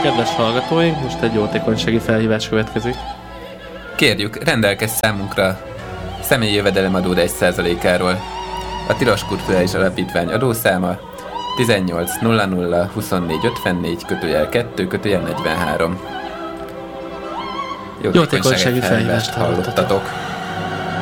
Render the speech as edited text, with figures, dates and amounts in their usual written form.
Kedves hallgatóink, most egy jótékonysági felhívás következik. Kérjük, rendelkezz számunkra személyi jövedelemadó 1%-áról. A Tilos Kulturális Alapítvány adószáma 18 00 24 54 /2 /43. Jótékonysági felhívást hallottatok.